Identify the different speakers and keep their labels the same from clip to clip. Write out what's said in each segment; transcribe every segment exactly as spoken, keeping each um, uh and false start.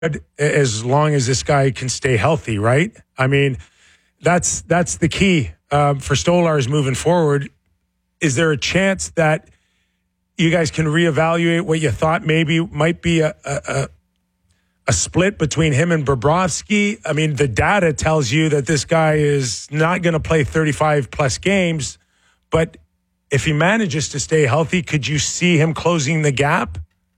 Speaker 1: as long as this guy can stay healthy, right? I mean, that's that's the key um, for Stolarz moving forward. Is there a chance that you guys can reevaluate what you thought maybe might be a a, a split between him and Bobrovsky? I mean, the data tells you that this guy is not going to play thirty-five plus games, but if he manages to stay healthy, could you see him closing the gap?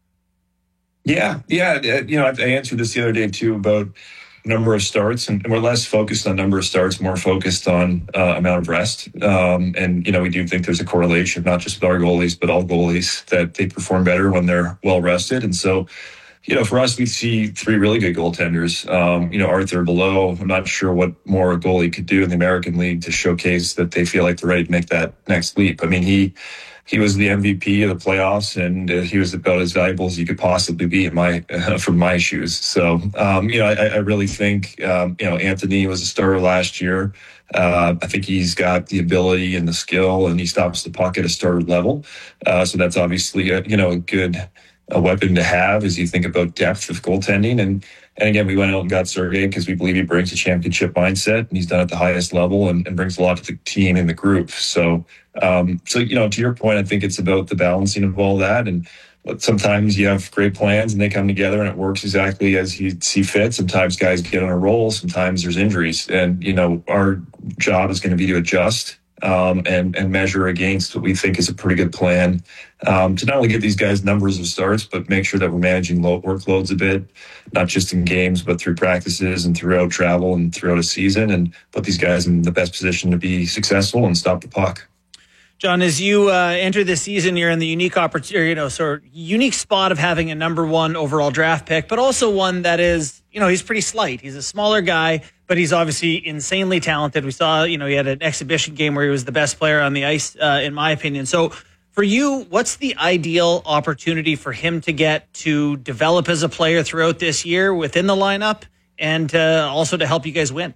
Speaker 2: Yeah, yeah. You know, I answered this the other day too about number of starts, and we're less focused on number of starts, more focused on uh, amount of rest. Um, and, you know, we do think there's a correlation, not just with our goalies, but all goalies, that they perform better when they're well rested. And so, you know, for us, we see three really good goaltenders. Um, you know, Arthur below, I'm not sure what more a goalie could do in the American League to showcase that they feel like they're ready to make that next leap. I mean, he he was the M V P of the playoffs, and uh, he was about as valuable as you could possibly be in my uh, from my shoes. So, um, you know, I, I really think, um, you know, Anthony was a starter last year. Uh, I think he's got the ability and the skill, and he stops the puck at a starter level. Uh, so that's obviously, a, you know, a good a weapon to have as you think about depth of goaltending. And and again, we went out and got Sergei because we believe he brings a championship mindset, and he's done at the highest level, and, and brings a lot to the team and the group. So, um, so you know, to your point, I think it's about the balancing of all that. And sometimes you have great plans and they come together and it works exactly as you see fit. Sometimes guys get on a roll. Sometimes there's injuries, and you know, our job is going to be to adjust um, and and measure against what we think is a pretty good plan um, to not only get these guys numbers of starts, but make sure that we're managing low workloads a bit, not just in games, but through practices and throughout travel and throughout a season, and put these guys in the best position to be successful and stop the puck.
Speaker 3: John, as you uh, enter this season, you're in the unique opportunity, you know, sort of unique spot of having a number one overall draft pick, but also one that is, you know, he's pretty slight. He's a smaller guy, but he's obviously insanely talented. We saw, you know, he had an exhibition game where he was the best player on the ice, uh, in my opinion. So for you, what's the ideal opportunity for him to get to develop as a player throughout this year within the lineup, and uh, also to help you guys win?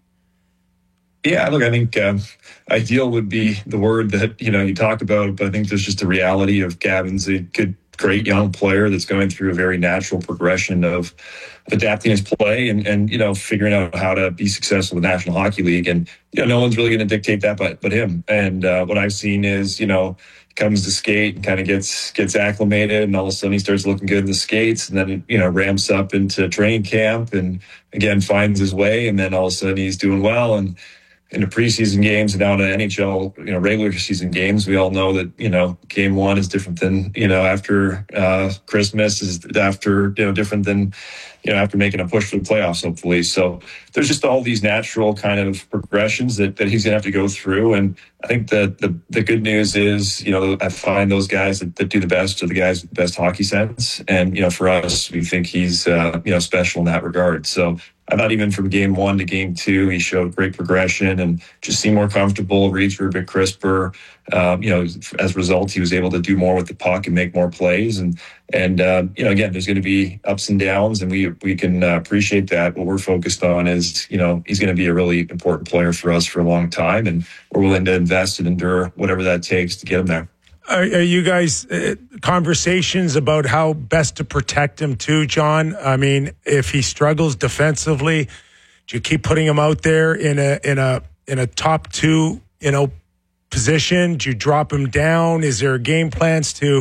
Speaker 2: Yeah, look, I think um, ideal would be the word that, you know, you talk about, but I think there's just a reality of Gavin's a good, great young player that's going through a very natural progression of adapting his play and, and you know, figuring out how to be successful in the National Hockey League. And, you know, no one's really going to dictate that but, but him. And uh, what I've seen is, you know, comes to skate and kind of gets gets acclimated, and all of a sudden he starts looking good in the skates, and then, you know, ramps up into training camp and, again, finds his way, and then all of a sudden he's doing well. And in the preseason games and down to N H L, you know, regular season games, we all know that, you know, game one is different than, you know, after uh, Christmas is after, you know, different than, you know, after making a push for the playoffs, hopefully. So there's just all these natural kind of progressions that, that he's going to have to go through. And I think that the, the good news is, you know, I find those guys that, that do the best are the guys with the best hockey sense. And, you know, for us, we think he's, uh, you know, special in that regard. So I thought even from game one to game two, he showed great progression and just seemed more comfortable. Reads were a bit crisper. Um, you know, as a result, he was able to do more with the puck and make more plays. And, and uh, you know, again, there's going to be ups and downs, and we we can uh, appreciate that. What we're focused on is, you know, he's going to be a really important player for us for a long time, and we're willing to invest and endure whatever that takes to get him there.
Speaker 1: Are, are you guys uh, conversations about how best to protect him too, John? I mean, if he struggles defensively, do you keep putting him out there in a in a in a top two, you know, position? Do you drop him down? Is there game plans to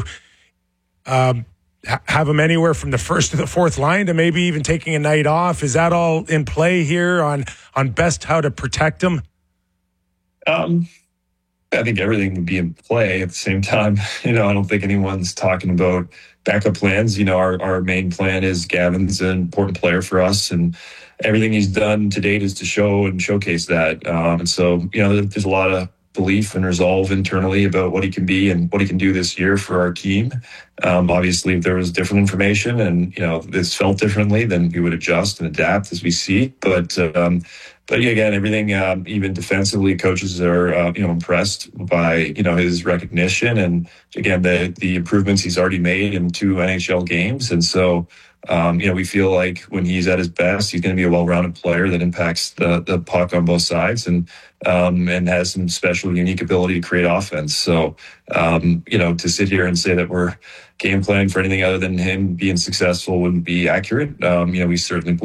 Speaker 1: um, ha- have him anywhere from the first to the fourth line, to maybe even taking a night off? Is that all in play here on on best how to protect him?
Speaker 2: Um. I think everything would be in play at the same time. You know, I don't think anyone's talking about backup plans. You know, our, our main plan is Gavin's an important player for us, and everything he's done to date is to show and showcase that. Um, and so, you know, there's a lot of belief and resolve internally about what he can be and what he can do this year for our team. Um, obviously, if there was different information and, you know, this felt differently, then we would adjust and adapt as we see. But, um, But again, everything, um, even defensively, coaches are, uh, you know, impressed by, you know, his recognition and, again, the the improvements he's already made in two N H L games. And so, um, you know, we feel like when he's at his best, he's going to be a well-rounded player that impacts the, the puck on both sides and um, and has some special, unique ability to create offense. So, um, you know, to sit here and say that we're, game plan for anything other than him being successful wouldn't be accurate. Um, you know, we certainly